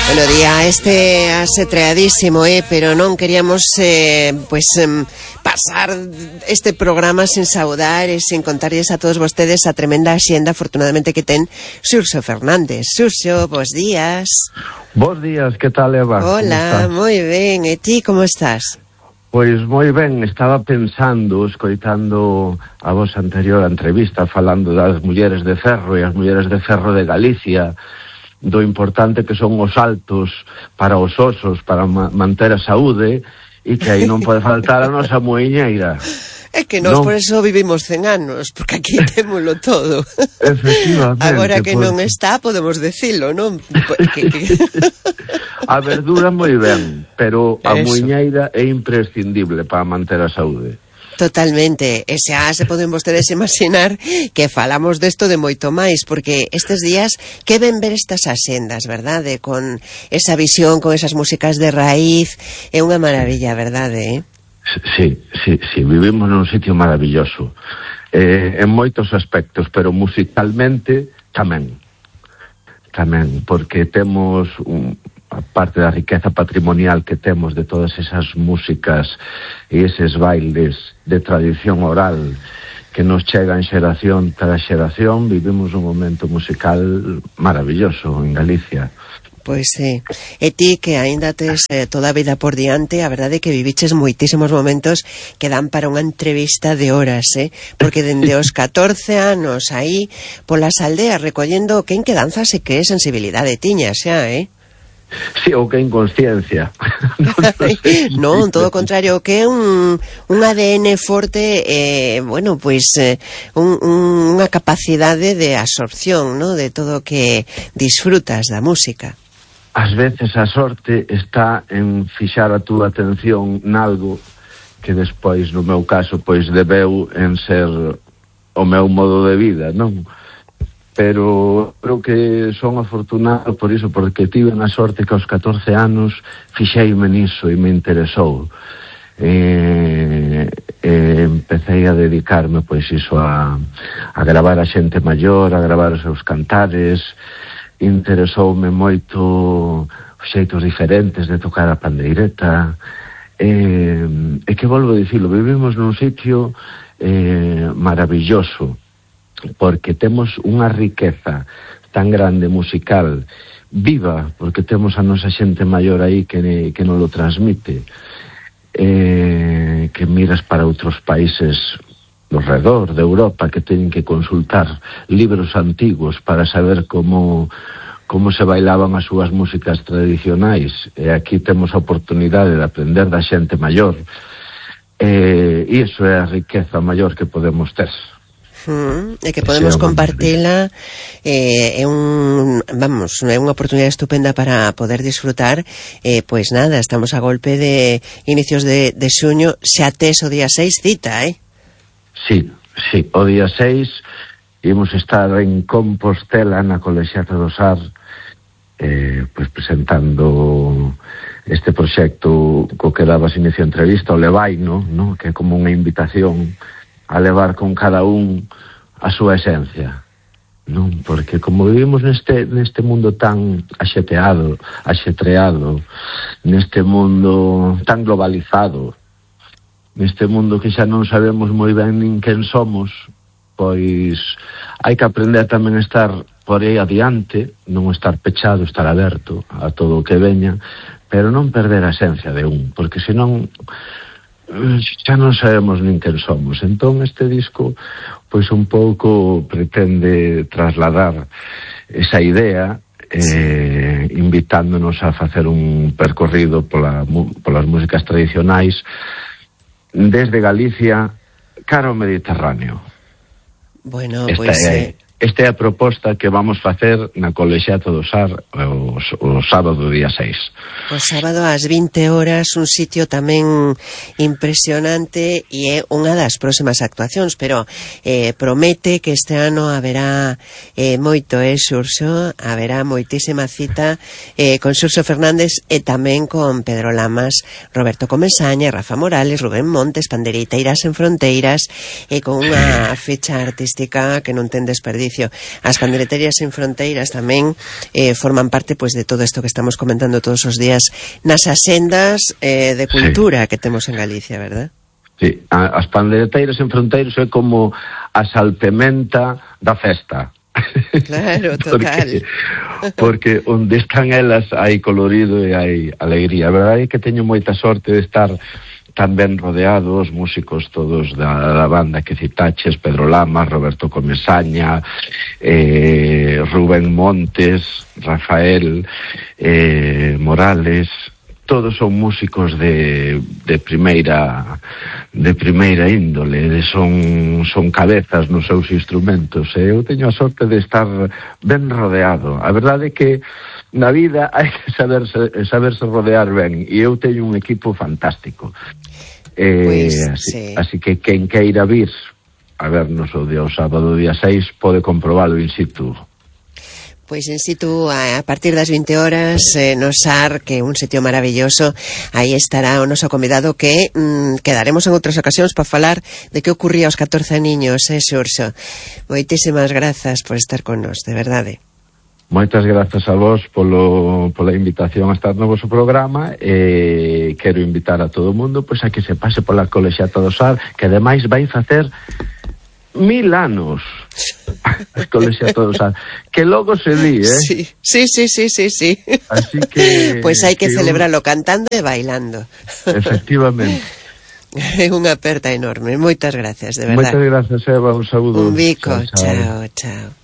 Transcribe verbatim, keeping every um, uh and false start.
Bueno, día este asetreadísimo, eh, pero non queríamos eh, pues eh, pasar este programa sen saudar e sen contarles a todos vostedes a tremenda axenda, afortunadamente, que ten Xurxo Fernández. Xurxo, bons días. Bos días, que tal, Eva? Hola, moi ben, e ti como estás? Pois moi ben, estaba pensando, escoitando a vosa anterior entrevista falando das mulleres de ferro e as mulleres de ferro de Galicia, do importante que son os saltos para os osos, para ma manter a saúde, e que aí non pode faltar a nosa muiñeira. É que nós non, por eso vivimos cen anos, porque aquí témolo todo. Efectivamente. Agora que pues, non está, podemos decilo, non? Que, que... A verdura moi ben, pero a eso. muiñeira é imprescindible para manter a saúde. Totalmente, e xa se poden vostedes imaginar que falamos desto de moito máis, porque estes días que ven ver estas axendas, verdade? Con esa visión, con esas músicas de raíz, é unha maravilla, verdade, eh? Sí, sí, sí, vivimos nun sitio maravilloso, eh, en moitos aspectos, pero musicalmente tamén, tamén, porque temos un... a parte da riqueza patrimonial que temos de todas esas músicas e eses bailes de tradición oral que nos chegan xeración tras xeración, vivimos un momento musical maravilloso en Galicia. Pois sí, e ti que aínda tes eh, toda a vida por diante, a verdade é que viviches moitísimos momentos que dan para unha entrevista de horas, eh? Porque dende os catorce anos aí polas aldeas recollendo quen que danzas e que sensibilidade tiña xa, eh? Sí, ou que inconsciencia. Non, todo o contrario, que é un, un A D N forte, eh, bueno, pois eh, un, un, unha capacidade de absorción, ¿no? De todo o que disfrutas da música. Ás veces a sorte está en fixar a túa atención nalgo que despois, no meu caso, pois debeu en ser o meu modo de vida, non? Pero creo que son afortunado por iso, porque tive a sorte que aos catorce anos fixeime niso e me interesou. E, e empecé a dedicarme, pois iso, a, a gravar a xente maior, a gravar os seus cantares. Interesoume moito os xeitos diferentes de tocar a pandeireta, e, e que volvo a dicilo, vivimos nun sitio eh, maravilloso, porque temos unha riqueza tan grande musical, viva, porque temos a nosa xente maior aí que, que non lo transmite, eh, que miras para outros países do redor de Europa que teñen que consultar libros antigos para saber como como se bailaban as súas músicas tradicionais, e aquí temos a oportunidade de aprender da xente maior, e iso é a riqueza maior que podemos ter. Mm, e que podemos compartila, eh, é un, vamos, é unha oportunidade estupenda para poder disfrutar. Eh, pois nada, estamos a golpe de inicios de, de xuño, xa tes o día seis cita, eh? Sí, sí, o día seis imos estar en Compostela, na Colexiata do Sar, eh, pois presentando este proxecto co que dabas inicio a entrevista, o Levaino, no? Que é como unha invitación a levar con cada un a súa esencia, non? Porque como vivimos neste neste mundo tan axeteado, axetreado, neste mundo tan globalizado, neste mundo que xa non sabemos moi ben nin quen somos, pois hai que aprender tamén a estar por aí adiante, non estar pechado, estar aberto a todo o que veña, pero non perder a esencia de un, porque senón xa non sabemos nin quen somos. Entón este disco pois un pouco pretende trasladar esa idea, eh, invitándonos a facer un percorrido pola, polas músicas tradicionais desde Galicia cara ao Mediterráneo. Bueno, esta pois... é, Eh... esta é a proposta que vamos facer na Colexiata do Sar o, o sábado día seis. O sábado ás vinte horas, un sitio tamén impresionante, e é unha das próximas actuacións, pero eh, promete que este ano haberá eh, moito, eh, Xurxo, haberá moitísima cita eh, con Xurxo Fernández e tamén con Pedro Lamas, Roberto Comesaña, Rafa Morales, Rubén Montes, Panderiteiras en Fronteiras, e con unha fecha artística que non ten desperdicio. Galicio. As Pandereterias Sen Fronteiras tamén eh, forman parte pois de todo isto que estamos comentando todos os días nas axendas eh, de cultura sí. que temos en Galicia, verdad? Sí, as Pandereteiras Sen Fronteiras é como a salpementa da festa. Claro, total. porque, porque onde están elas hai colorido e hai alegría. A verdade é que teño moita sorte de estar tan ben rodeado, os músicos todos da, da banda que citaches, Pedro Lama, Roberto Comesaña, eh, Rubén Montes, Rafael eh, Morales, todos son músicos de, de primeira de primeira índole, son son cabezas nos seus instrumentos, e eu teño a sorte de estar ben rodeado. A verdade é que na vida hai que saberse, saberse rodear ben, e eu teño un equipo fantástico. Eh, pues, así, sí. así que quen queira vir a vernos o día o sábado día seis pode comprobalo in situ. Pois in situ, a partir das vinte horas, eh, no S A R, que é un sitio maravilloso, aí estará o noso convidado que mm, quedaremos en outras ocasións para falar de que ocurría aos catorce niños, eh, Xurxo. Moitísimas grazas por estar con nos, de verdade. Moitas grazas a vos polo, pola invitación a estar no vosso programa, e quero invitar a todo o mundo pois a que se pase pola Colexiata do S A R, que ademais vai facer mil anos a Colexiata do S A R, que logo se di, eh? Sí, sí, sí, sí, sí, sí. Así que... Pois hai que, que celebralo un... cantando e bailando. Efectivamente. É unha aperta enorme. Moitas gracias, de verdade. Moitas gracias, Eva, un saúdo. Un bico, chao, chao. chao.